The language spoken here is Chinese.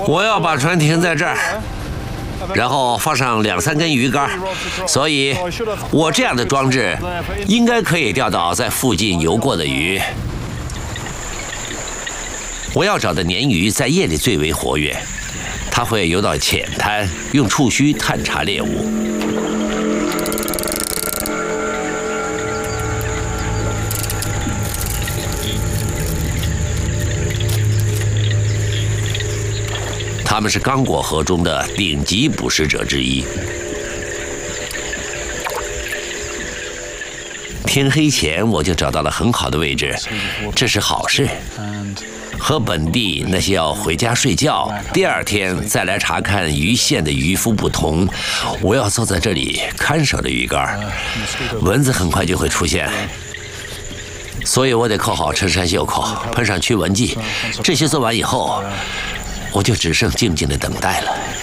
我要把船停在这儿，然后放上2、3根鱼竿，所以我这样的装置应该可以钓到在附近游过的鱼。我要找的鲶鱼在夜里最为活跃，它会游到浅滩，用触须探查猎物。他们是刚果河中的顶级捕食者之一。天黑前我就找到了很好的位置，这是好事。和本地那些要回家睡觉，第2天再来查看鱼线的渔夫不同，我要坐在这里看守着鱼竿，蚊子很快就会出现。所以我得扣好衬衫袖口，喷上驱蚊剂。这些做完以后，我就只剩静静的等待了。